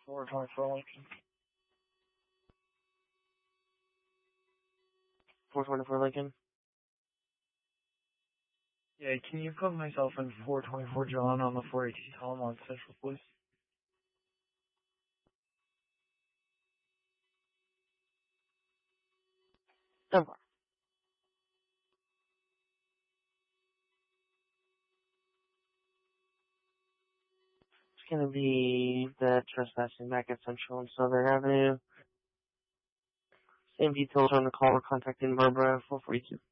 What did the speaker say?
424 Lincoln. 424 Lincoln. Yeah, can you put myself in 424 John on the 418 column on Central, please? No problem. It's going to be the trespassing back at Central and Southern Avenue. Same details on the call. We're contacting Barbara 442.